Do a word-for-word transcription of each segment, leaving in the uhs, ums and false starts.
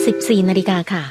สิบสี่นาฬิกาค่ะ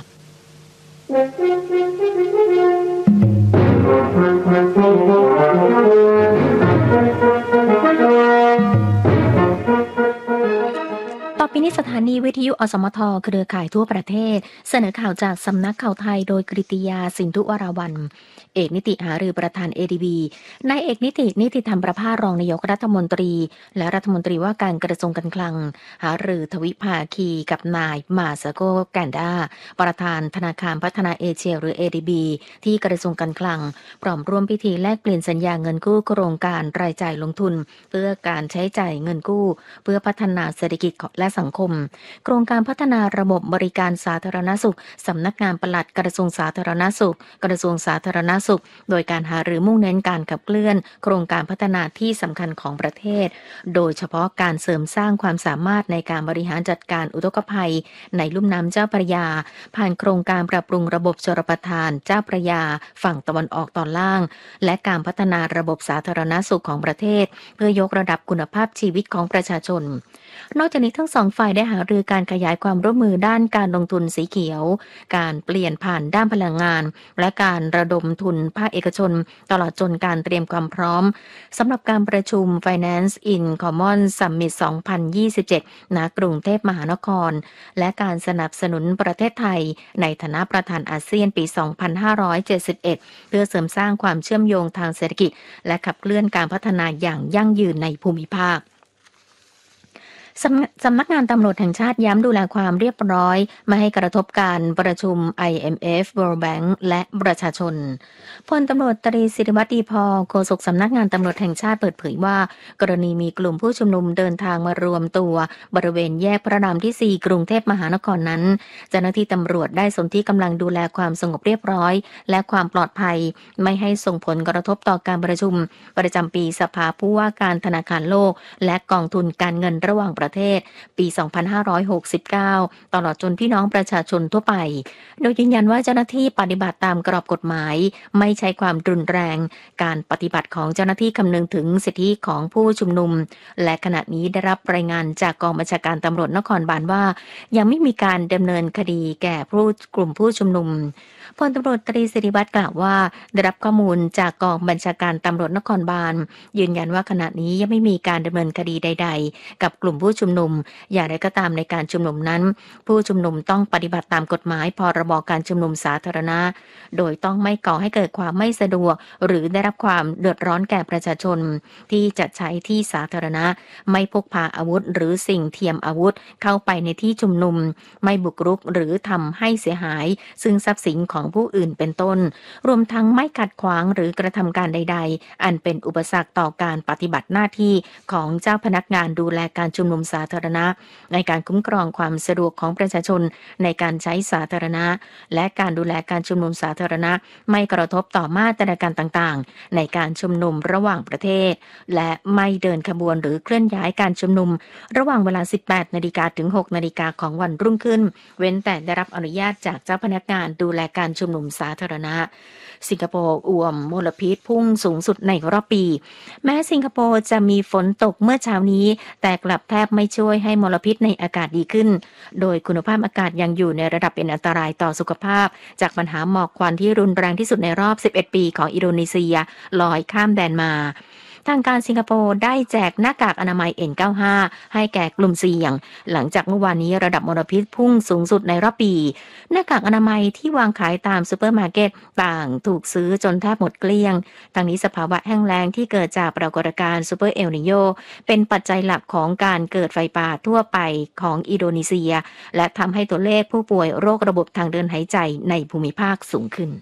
ต่อไปนี้สถานีวิทยุอสมทเครือข่ายทั่วประเทศเสนอข่าวจากสำนักข่าวไทยโดยกฤติยาสินธุวราวัลย์เอกนิติหารือประธาน เอ ดี บี นายเอกนิตินิติธรรมประภาสรองนายกรัฐมนตรีและรัฐมนตรีว่าการกระทรวงการคลังหารือทวิภาคีกับนายมาซาโกแกนดาประธานธนาคารพัฒนาเอเชียหรือ เอ ดี บี ที่กระทรวงการคลังพร้อมร่วมพิธีแลกเปลี่ยนสัญญาเงินกู้โครงการรายจ่ายลงทุนเพื่อการใช้จ่ายเงินกู้เพื่อพัฒนาเศรษฐกิจและสังคมโครงการพัฒนาระบบบริการสาธารณสุขสำนักงานปลัดกระทรวงสาธารณสุขกระทรวงสาธารณสุขโดยการหารือมุ่งเน้นการขับเคลื่อนโครงการพัฒนาที่สำคัญของประเทศโดยเฉพาะการเสริมสร้างความสามารถในการบริหารจัดการอุทกภัยในลุ่มน้ำเจ้าพระยาผ่านโครงการปรับปรุงระบบชลประทานเจ้าพระยาฝั่งตะวันออกตอนล่างและการพัฒนาระบบสาธารณสุขของประเทศเพื่อยกระดับคุณภาพชีวิตของประชาชนนอกจากนี้ทั้งสองฝ่ายได้หารือการขยายความร่วมมือด้านการลงทุนสีเขียวการเปลี่ยนผ่านด้านพลังงานและการระดมทุนภาคเอกชนตลอดจนการเตรียมความพร้อมสำหรับการประชุม Finance in Common Summit สองพันยี่สิบเจ็ด ณ กรุงเทพมหานครและการสนับสนุนประเทศไทยในฐานะประธานอาเซียนปี สองพันห้าร้อยเจ็ดสิบเอ็ด เพื่อเสริมสร้างความเชื่อมโยงทางเศรษฐกิจและขับเคลื่อนการพัฒนาอย่างยั่งยืนในภูมิภาคสำ, สำนักงานตำรวจแห่งชาติย้ำดูแลความเรียบร้อยไม่ให้กระทบการประชุม ไอ เอ็ม เอฟ World Bank และประชาชนพลตำรวจตรีศิริวัฒน์ดีพอโฆษกสำนักงานตำรวจแห่งชาติเปิดเผยว่ากรณีมีกลุ่มผู้ชุมนุมเดินทางมารวมตัวบริเวณแยกพระรามที่สี่กรุงเทพมหานครนั้นเจ้าหน้าที่ตำรวจได้สนที่กำลังดูแลความสงบเรียบร้อยและความปลอดภัยไม่ให้ส่งผลกระทบต่อการประชุมประจำปีสภาผู้ว่าการธนาคารโลกและกองทุนการเงินระหว่างประเทศปี สองพันห้าร้อยหกสิบเก้า ตลอดจนพี่น้องประชาชนทั่วไปโดยยืนยันว่าเจ้าหน้าที่ปฏิบัติตามกรอบกฎหมายไม่ใช้ความรุนแรงการปฏิบัติของเจ้าหน้าที่คำนึงถึงสิทธิของผู้ชุมนุมและขณะนี้ได้รับรายงานจากกองบัญชาการตำรวจนครบาลว่ายังไม่มีการดำเนินคดีแก่ผู้กลุ่มผู้ชุมนุมพลตำรวจตรีศิริวัฒน์กล่าวว่าได้รับข้อมูลจากกองบัญชาการตำรวจนครบาลยืนยันว่าขณะนี้ยังไม่มีการดำเนินคดีใดๆกับกลุ่มผู้ชุมนุมอย่างไรก็ตามในการชุมนุมนั้นผู้ชุมนุมต้องปฏิบัติตามกฎหมายพรบการชุมนุมสาธารณะโดยต้องไม่ก่อให้เกิดความไม่สะดวกหรือได้รับความเดือดร้อนแก่ประชาชนที่จะใช้ที่สาธารณะไม่พกพาอาวุธหรือสิ่งเทียมอาวุธเข้าไปในที่ชุมนุมไม่บุกรุกหรือทำให้เสียหายซึ่งทรัพย์สินของผู้อื่นเป็นต้นรวมทั้งไม่ขัดขวางหรือกระทำการใดๆอันเป็นอุปสรรคต่อการปฏิบัติหน้าที่ของเจ้าพนักงานดูแลการชุมนุมสาธารณะในการคุ้มครองความสะดวกของประชาชนในการใช้สาธารณะและการดูแลการชุมนุมสาธารณะไม่กระทบต่อมาตรการต่างๆในการชุมนุมระหว่างประเทศและไม่เดินขบวนหรือเคลื่อนย้ายการชุมนุมระหว่างเวลา สิบแปดนาฬิกา ถึง หกนาฬิกาของวันรุ่งขึ้นเว้นแต่ได้รับอนุญาตจากเจ้าพนักงานดูแลการชุมนุมสาธารณะสิงคโปร์อ่วมมลพิษพุ่งสูงสุดในรอบปีแม้สิงคโปร์จะมีฝนตกเมื่อเช้านี้แต่กลับแทบไม่ช่วยให้มลพิษในอากาศดีขึ้นโดยคุณภาพอากาศยังอยู่ในระดับเป็นอันตรายต่อสุขภาพจากปัญหาหมอกควันที่รุนแรงที่สุดในรอบสิบเอ็ดปีของอินโดนีเซียลอยข้ามแดนมาทางการสิงคโปร์ได้แจกหน้ากากอนามัย เอ็น เก้าสิบห้า ให้แก่กลุ่มเสี่ยงหลังจากเมื่อวานนี้ระดับมลพิษพุ่งสูงสุดในรอบปีหน้ากากอนามัยที่วางขายตามซูเปอร์มาร์เก็ตต่างถูกซื้อจนแทบหมดเกลี้ยงทางนี้สภาวะแห้งแล้งที่เกิดจากปรากฏการณ์ซูเปอร์เอลนิโญเป็นปัจจัยหลักของการเกิดไฟป่าทั่วไปของอินโดนีเซียและทำให้ตัวเลขผู้ป่วยโรคระบบทางเดินหายใจในภูมิภาคสูงขึ้น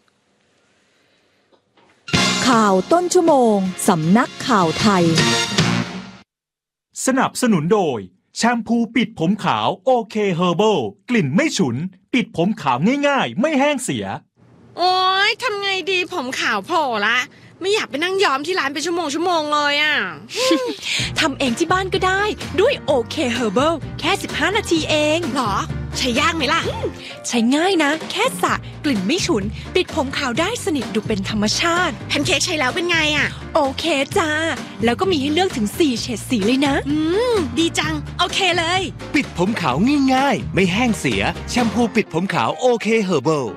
ข่าวต้นชั่วโมงสำนักข่าวไทยสนับสนุนโดยแชมพูปิดผมขาวโอเคเฮอร์เบิลกลิ่นไม่ฉุนปิดผมขาวง่ายๆไม่แห้งเสียโอ๊ยทำไงดีผมขาวโผล่ละไม่อยากไปนั่งย้อมที่ร้านเป็นชั่วโมงชั่วโมงเลยอ่ะทำเองที่บ้านก็ได้ด้วยโอเคเฮอร์เบิลแค่สิบห้านาทีเองหรอใช้ยากไหมล่ะใช้ง่ายนะแค่สระกลิ่นไม่ฉุนปิดผมขาวได้สนิทดูเป็นธรรมชาติแพนเค้กใช้แล้วเป็นไงอ่ะโอเคจ้าแล้วก็มีให้เลือกถึงสี่เฉดสีเลยนะอืมดีจังโอเคเลยปิดผมขาวง่ายๆไม่แห้งเสียแชมพูปิดผมขาวโอเคเฮอร์เบิล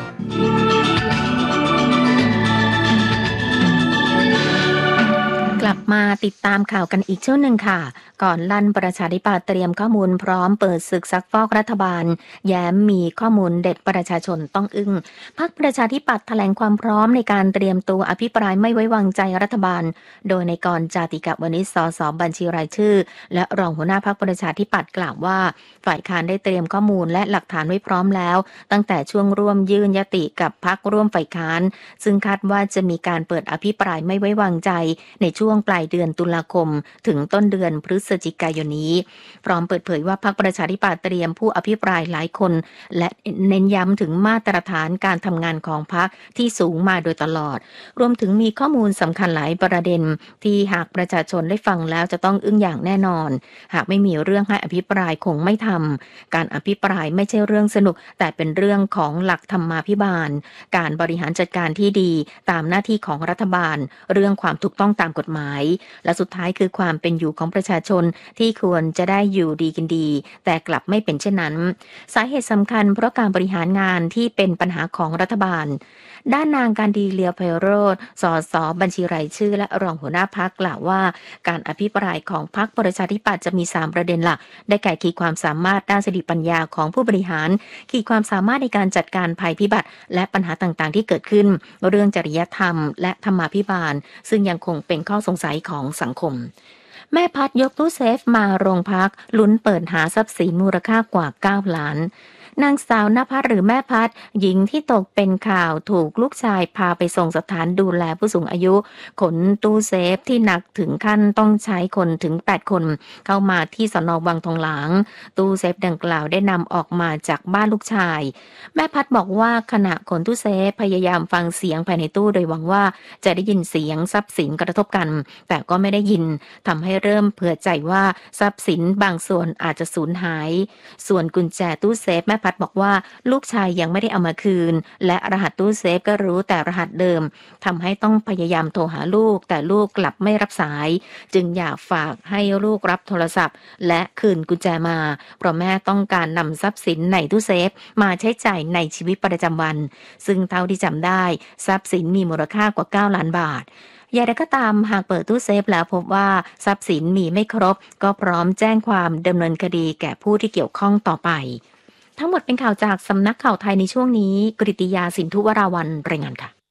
กลับมาติดตามข่าวกันอีกช่วงหนึ่งค่ะก่อนลั่นประชาธิปัตย์เตรียมข้อมูลพร้อมเปิดศึกซักฟอกรัฐบาลแย้มมีข้อมูลเด็ดประชาชนต้องอึ้งพรรคประชาธิปัตย์แถลงความพร้อมในการเตรียมตัวอภิปรายไม่ไว้วางใจรัฐบาลโดยในกรจาติกวณิช สสบัญชีรายชื่อและรองหัวหน้าพรรคประชาธิปัตย์กล่าวว่าฝ่ายค้านได้เตรียมข้อมูลและหลักฐานไว้พร้อมแล้วตั้งแต่ช่วงร่วมยื่นยติกับพรรคร่วมฝ่ายค้านซึ่งคาดว่าจะมีการเปิดอภิปรายไม่ไว้วางใจในช่วงปลายเดือนตุลาคมถึงต้นเดือนพฤศจิกายนนี้พร้อมเปิดเผยว่าพรรคประชาธิปัตย์เตรียมผู้อภิปรายหลายคนและเน้นย้ำถึงมาตรฐานการทำงานของพรรคที่สูงมาโดยตลอดรวมถึงมีข้อมูลสำคัญหลายประเด็นที่หากประชาชนได้ฟังแล้วจะต้องอึ้งอย่างแน่นอนหากไม่มีเรื่องให้อภิปรายคงไม่ทำการอภิปรายไม่ใช่เรื่องสนุกแต่เป็นเรื่องของหลักธรรมาภิบาลการบริหารจัดการที่ดีตามหน้าที่ของรัฐบาลเรื่องความถูกต้องตามกฎหมายและสุดท้ายคือความเป็นอยู่ของประชาชนที่ควรจะได้อยู่ดีกินดีแต่กลับไม่เป็นเช่นนั้นสาเหตุสำคัญเพราะการบริหารงานที่เป็นปัญหาของรัฐบาลด้านนางการดีเลียไพโรจน์ สสบัญชีรายชื่อและรองหัวหน้าพรรคกล่าวว่าการอภิปรายของพรรคประชาธิปัตย์จะมีสามประเด็นหลักได้แก่ขีดความสามารถด้านสติปัญญาของผู้บริหารขีดความสามารถในการจัดการภัยพิบัติและปัญหาต่างๆที่เกิดขึ้นเรื่องจริยธรรมและธรรมาภิบาลซึ่งยังคงเป็นข้อสงสัยของสังคมแม่พัดยกตู้เซฟมาโรงพักลุ้นเปิดหาทรัพย์สินมูลค่ากว่าเก้าล้านนางสาวนภัสหรือแม่พัดหญิงที่ตกเป็นข่าวถูกลูกชายพาไปส่งสถานดูแลผู้สูงอายุขนตู้เซฟที่หนักถึงขั้นต้องใช้คนถึงแปดคนเข้ามาที่สน.วังทองหลางตู้เซฟดังกล่าวได้นำออกมาจากบ้านลูกชายแม่พัดบอกว่าขณะขนตู้เซฟพยายามฟังเสียงภายในตู้โดยหวังว่าจะได้ยินเสียงทรัพย์สินกระทบกันแต่ก็ไม่ได้ยินทำให้เริ่มเผื่อใจว่าทรัพย์สินบางส่วนอาจจะสูญหายส่วนกุญแจตู้เซฟแม่พัดบอกว่าลูกชายยังไม่ได้เอามาคืนและรหัสตู้เซฟก็รู้แต่รหัสเดิมทำให้ต้องพยายามโทรหาลูกแต่ลูกกลับไม่รับสายจึงอยากฝากให้ลูกรับโทรศัพท์และคืนกุญแจมาเพราะแม่ต้องการนำทรัพย์สินในตู้เซฟมาใช้จ่ายในชีวิตประจำวันซึ่งเท่าที่จำได้ทรัพย์สินมีมูลค่ากว่าเก้าล้านบาทอย่างไรก็ตามหากเปิดตู้เซฟแล้วพบว่าทรัพย์สินมีไม่ครบก็พร้อมแจ้งความดำเนินคดีแก่ผู้ที่เกี่ยวข้องต่อไปทั้งหมดเป็นข่าวจากสำนักข่าวไทยในช่วงนี้กฤติยาสินธุวราวัลย์รายงานค่ะ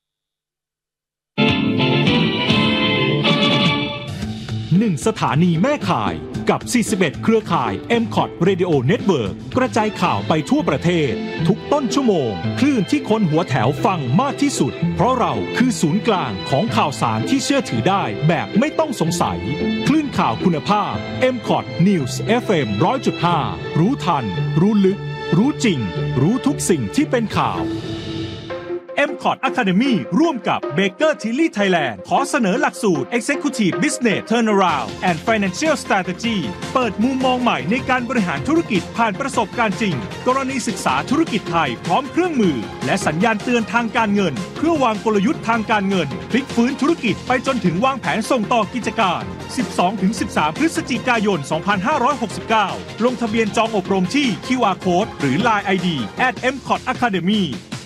หนึ่งสถานีแม่ข่ายกับสี่สิบเอ็ดเครือข่าย เอ็ม คอท Radio Network กระจายข่าวไปทั่วประเทศทุกต้นชั่วโมงคลื่นที่คนหัวแถวฟังมากที่สุดเพราะเราคือศูนย์กลางของข่าวสารที่เชื่อถือได้แบบไม่ต้องสงสัยคลื่นข่าวคุณภาพ เอ็ม คอท News เอฟ เอ็ม หนึ่งร้อยจุดห้า รู้ทันรู้ลึกรู้จริงรู้ทุกสิ่งที่เป็นข่าว เอ็ม คอท Academy ร่วมกับ Baker Tilly Thailand ขอเสนอหลักสูตร Executive Business Turnaround and Financial Strategy เปิดมุมมองใหม่ในการบริหารธุรกิจผ่านประสบการณ์จริงกรณีศึกษาธุรกิจไทยพร้อมเครื่องมือและสัญญาณเตือนทางการเงินเพื่อวางกลยุทธ์ทางการเงินพลิกฟื้นธุรกิจไปจนถึงวางแผนส่งต่อกิจการ สิบสองถึงสิบสาม พฤศจิกายน สองพันห้าร้อยหกสิบเก้า ลงทะเบียนจองอบรมที่ คิว อาร์ Code หรือ ไลน์ ไอ ดี แอท เอ็ม คอท Academy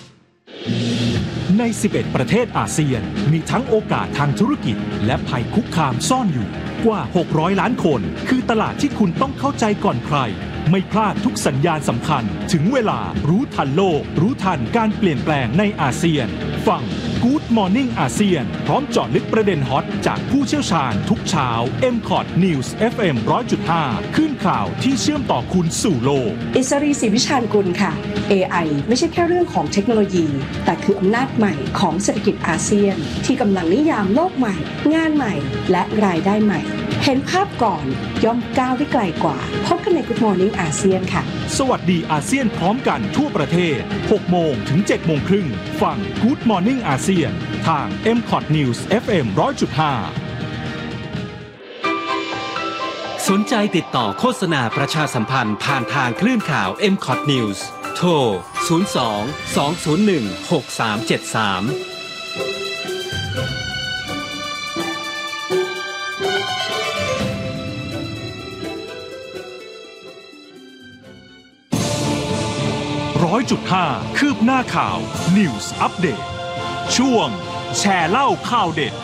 ในสิบเอ็ดประเทศอาเซียนมีทั้งโอกาสทางธุรกิจและภัยคุกคามซ่อนอยู่กว่าหกร้อยล้านคนคือตลาดที่คุณต้องเข้าใจก่อนใครไม่พลาดทุกสัญญาณสำคัญถึงเวลารู้ทันโลกรู้ทันการเปลี่ยนแปลงในอาเซียนฟัง Good Morning อาเซียนพร้อมเจาะลึกประเด็นฮอตจากผู้เชี่ยวชาญทุกเช้า เอ็ม คอท News เอฟ เอ็ม หนึ่งร้อยจุดห้า ขึ้นข่าวที่เชื่อมต่อคุณสู่โลกอิสรีศรีวิชาญกุลค่ะ เอ ไอ ไม่ใช่แค่เรื่องของเทคโนโลยีแต่คืออำนาจใหม่ของเศรษฐกิจอาเซียนที่กำลังนิยามโลกใหม่งานใหม่และรายได้ใหม่เห็นภาพก่อนย่อมก้าวได้ไกลกว่าพบกันใน Good Morning อาเซียนค่ะสวัสดีอาเซียนพร้อมกันทั่วประเทศ หกโมงถึงเจ็ดโมงครึ่งฟัง Good Morning อาเซียนทาง เอ็ม คอท News เอฟ เอ็ม หนึ่งร้อยจุดห้าสนใจติดต่อโฆษณาประชาสัมพันธ์ผ่านทางคลื่นข่าว เอ็ม ซี โอ ที News โทร ศูนย์ สอง สอง ศูนย์ หนึ่ง หก สาม เจ็ด สามร้อยจุดห้า คืบหน้าข่าว News Update ช่วงแชร์เล่าข่าวเด็ด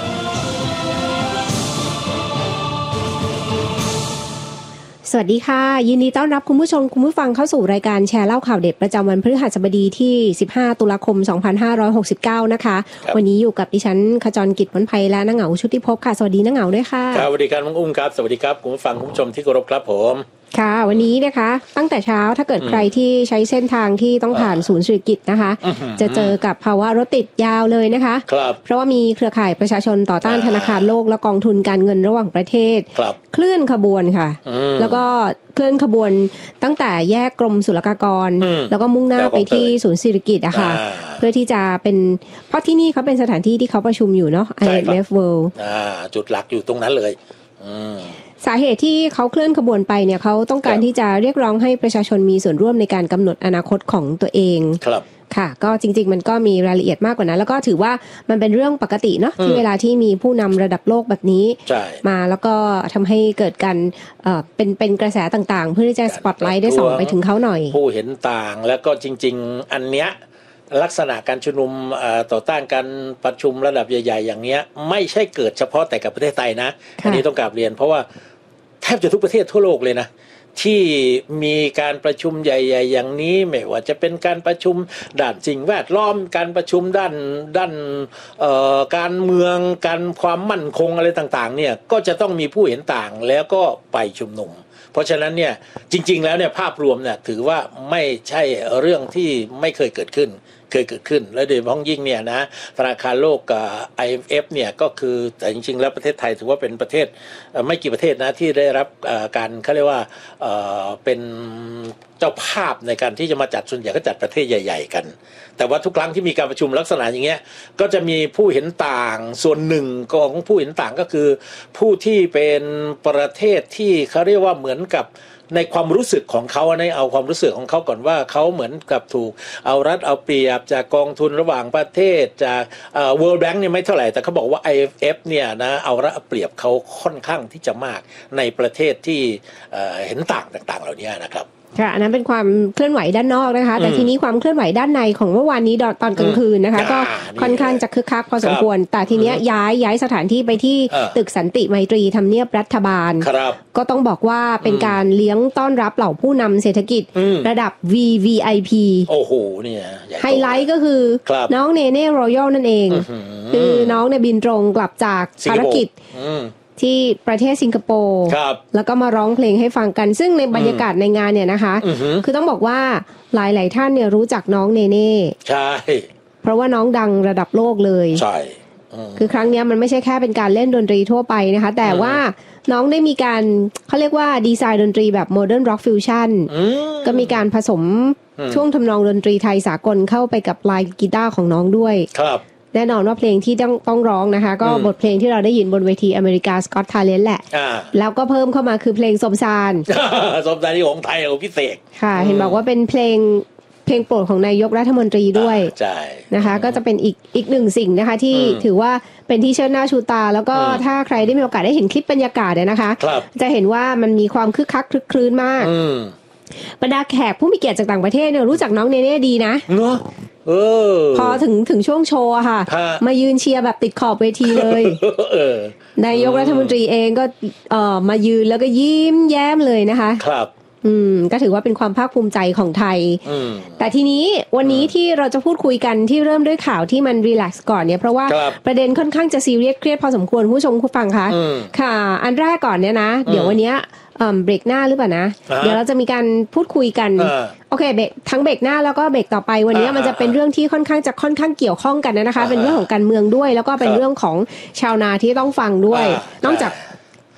สวัสดีค่ะยินดีต้อนรับคุณผู้ชมคุณผู้ฟังเข้าสู่รายการแชร์เล่าข่าวเด็ดประจำวันพฤหัสบดีที่สิบห้าตุลาคมสองพันห้าร้อยหกสิบเก้านะคะวันนี้อยู่กับดิฉันขจรกิจผลไพและนางเหงาชุติภพค่ะสวัสดีนางเหงาด้วยค่ะครับสวัสดีครับน้องอุ้มครับสวัสดีครับคุณผู้ฟังคุณผู้ชมที่เคารพครับผมค่ะวันนี้นะคะตั้งแต่เช้าถ้าเกิดใครที่ใช้เส้นทางที่ต้องผ่านศูนย์เศรษฐกิจนะคะจะเจอกับภาวะรถติดยาวเลยนะคะเพราะว่ามีเครือข่ายประชาชนต่อต้านธนาคารโลกและกองทุนการเงินระหว่างประเทศเคลื่อนขบวนค่ะแล้วก็เคลื่อนขบวนตั้งแต่แยกกรมศุลกากรแล้วก็มุ่งหน้าไปที่ศูนย์เศรษฐกิจอะค่ะเพื่อที่จะเป็นเพราะที่นี่เขาเป็นสถานที่ที่เขาประชุมอยู่เนาะ ไอ เอ็ม เอฟ World จุดหลักอยู่ตรงนั้นเลยสาเหตุที่เขาเคลื่อนขบวนไปเนี่ยเขาต้องการที่จะเรียกร้องให้ประชาชนมีส่วนร่วมในการกำหนดอนาคตของตัวเองครับค่ะก็จริงๆมันก็มีรายละเอียดมากกว่านั้นแล้วก็ถือว่ามันเป็นเรื่องปกติเนาะที่เวลาที่มีผู้นำระดับโลกแบบนี้มาแล้วก็ทำให้เกิดการเอ่อเป็นเป็นกระแสต่างๆเพื่อที่จะสปอตไลท์ได้ส่องไปถึงเขาหน่อยผู้เห็นต่างแล้วก็จริงๆอันเนี้ยลักษณะการชุมนุมต่อต้านการประชุมระดับใหญ่ๆอย่างเนี้ยไม่ใช่เกิดเฉพาะแต่กับประเทศไทยนะอันนี้ต้องกราบเรียนเพราะว่าแทบจะทุกประเทศทั่วโลกเลยนะที่มีการประชุมใหญ่ๆอย่างนี้ไม่ว่าจะเป็นการประชุมด้านสิ่งแวดล้อมการประชุมด้านด้านการเมืองการความมั่นคงอะไรต่างๆเนี่ยก็จะต้องมีผู้เห็นต่างแล้วก็ไปชุมนุมเพราะฉะนั้นเนี่ยจริงๆแล้วเนี่ยภาพรวมเนี่ยถือว่าไม่ใช่เรื่องที่ไม่เคยเกิดขึ้นเคยเกิดขึ้นและโดยเฉพาะยิ่งเนี่ยนะธนาคารโลกกับ ไอ เอ็ม เอฟ เนี่ยก็คือแต่จริงๆแล้วประเทศไทยถือว่าเป็นประเทศไม่กี่ประเทศนะที่ได้รับการเขาเรียกว่าเป็นเจ้าภาพในการที่จะมาจัดส่วนใหญ่ก็จัดประเทศใหญ่ๆกันแต่ว่าทุกครั้งที่มีการประชุมลักษณะอย่างเงี้ยก็จะมีผู้เห็นต่างส่วนหนึ่งของผู้เห็นต่างก็คือผู้ที่เป็นประเทศที่เขาเรียกว่าเหมือนกับในความรู้สึกของเขาในเอาความรู้สึกของเขาก่อนว่าเขาเหมือนกับถูกเอารัดเอาเปรียบจากกองทุนระหว่างประเทศจากเอ่อ World Bank เนี่ยไม่เท่าไหร่แต่เขาบอกว่า ไอ เอ็ม เอฟ เนี่ยนะเอารัดเอาเปรียบเขาค่อนข้างที่จะมากในประเทศที่เอ่อเห็นต่างต่างๆเหล่านี้นะครับค่ะอันนั้นเป็นความเคลื่อนไหวด้านนอกนะคะแต่ทีนี้ความเคลื่อนไหวด้านในของเมื่อวานนี้ตอนกลางคืนนะคะก็ค่อนข้างจะคึกคักพอสมควรแต่ทีเนี้ยย้ายย้ายสถานที่ไปที่ตึกสันติไมตรีทำเนียบรัฐบาลก็ต้องบอกว่าเป็นการเลี้ยงต้อนรับเหล่าผู้นำเศรษฐกิจระดับ วี วี ไอ พีโอ้โหเนี่ยไฮไลท์ก็คือน้องเนเน่รอยัลนั่นเองคือน้องเนี่ยบินตรงกลับจากภารกิจที่ประเทศสิงคโปร์แล้วก็มาร้องเพลงให้ฟังกันซึ่งในบรรยากาศในงานเนี่ยนะคะคือต้องบอกว่าหลายๆท่านเนี่ยรู้จักน้องเนเน่ใช่เพราะว่าน้องดังระดับโลกเลยใช่คือครั้งนี้มันไม่ใช่แค่เป็นการเล่นดนตรีทั่วไปนะคะแต่ว่าน้องได้มีการเขาเรียกว่าดีไซน์ดนตรีแบบโมเดิร์นร็อกฟิวชั่นก็มีการผสมช่วงทำนองดนตรีไทยสากลเข้าไปกับลายกีตาร์ของน้องด้วยครับแน่นอนว่าเพลงที่ต้องต้องร้องนะคะก็บทเพลงที่เราได้ยินบนเวทีอเมริกาสกอตทาเลนต์แหละแล้วก็เพิ่มเข้ามาคือเพลงสมสารสมสารที่ของไทยของพิเศษค่ะเห็นบอกว่าเป็นเพลงเพลงโปรดของนายกรัฐมนตรีด้วยใช่นะคะก็จะเป็นอีกอีกหนึ่งสิ่งนะคะที่ถือว่าเป็นที่เชิดหน้าชูตาแล้วก็ถ้าใครได้มีโอกาสได้เห็นคลิปบรรยากาศนะคะจะเห็นว่ามันมีความคึกคักคลึกครื้นมากบรรดาแขกผู้มีเกียรติจากต่างประเทศเนี่ยรู้จักน้องเนเน่ดีนะเนาะเออพอถึงถึงช่วงโชว์ค่ะมายืนเชียร์แบบติดขอบเวทีเลยนายกรัฐมนตรีเองก็เอ่อมายืนแล้วก็ยิ้มแย้มเลยนะคะครับอืมก็ถือว่าเป็นความภาคภูมิใจของไทยแต่ทีนี้วันนี้ที่เราจะพูดคุยกันที่เริ่มด้วยข่าวที่มันรีแลกซ์ก่อนเนี่ยเพราะว่าประเด็นค่อนข้างจะซีเรียสเครียดพอสมควรผู้ชมผู้ฟังคะค่ะอันแรกก่อนเนี่ยนะเดี๋ยววันนี้เอ่อเบรกหน้าหรือเปล่านะเดี๋ยวเราจะมีการพูดคุยกันโอเคเบรกทั้งเบรกหน้าแล้วก็เบรกต่อไปวันนี้มันจะเป็นเรื่องที่ค่อนข้างจะค่อนข้างเกี่ยวข้องกันนะคะเป็นเรื่องของการเมืองด้วยแล้วก็เป็นเรื่องของชาวนาที่ต้องฟังด้วยนอกจาก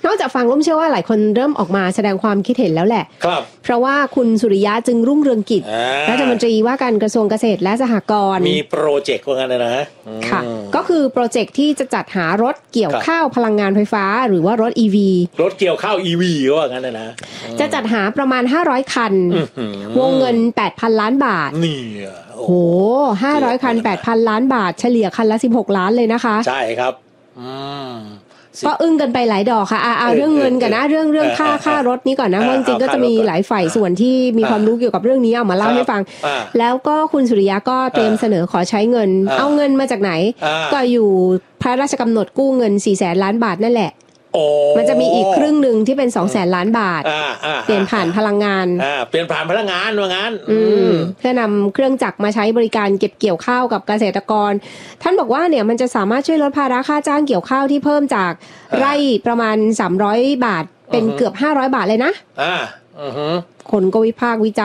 นอกจากฟังร่มเชื่อว่าหลายคนเริ่มออกมาแสดงความคิดเห็นแล้วแหละครับเพราะว่าคุณสุริยะจึงรุ่งเรืองกิจรัฐมนตรีว่าการกระทรวงเกษตรและสหกรณ์มีโปรเจกต์ว่างั้นนะค่ะก็คือโปรเจกต์ที่จะจัดหารถเกี่ยวข้าวพลังงานไฟฟ้าหรือว่ารถ อี วีรถเกี่ยวข้าว อี วี ว่างั้นนะจะจัดหาประมาณห้าร้อยคันวงเงิน แปดพัน ล้านบาทนี่โอ้โหห้าร้อยคัน แปดพัน ล้านบาทเฉลี่ยคันละสิบหกล้านเลยนะคะใช่ครับอืมก็อึ้งกันไปหลายดอกค่ะเอาเรื่องเงินกันนะเรื่องเรื่องค่าค่ารถนี้ก่อนนะเพราะจริงๆก็จะมีหลายฝ่ายส่วนที่มีความรู้เกี่ยวกับเรื่องนี้เอามาเล่าให้ฟังแล้วก็คุณสุริยะก็เตรียมเสนอขอใช้เงินเอาเงินมาจากไหนก็อยู่พระราชกำหนดกู้เงินสี่แสนล้านบาทนั่นแหละมันจะมีอีกครึ่งหนึ่งที่เป็นสองแสนล้านบาทเปลี่ยนผ่านพลังงานเปลี่ยนผ่านพลังงานว่างั้นเพื่อนำเครื่องจักรมาใช้บริการเก็บเกี่ยวข้าวกับเกษตรกรท่านบอกว่าเนี่ยมันจะสามารถช่วยลดภาระค่าจ้างเกี่ยวข้าวที่เพิ่มจากไร่ประมาณสามร้อยบาทเป็นเกือบห้าร้อยบาทเลยนะคนก็วิพากษ์วิจารณ์